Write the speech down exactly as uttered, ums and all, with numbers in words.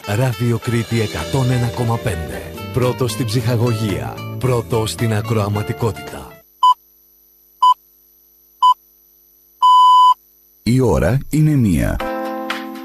Ράδιο Κρήτη εκατόν ένα κόμμα πέντε. Πρώτο στην ψυχαγωγία. Πρώτο στην ακροαματικότητα. Η ώρα είναι μία.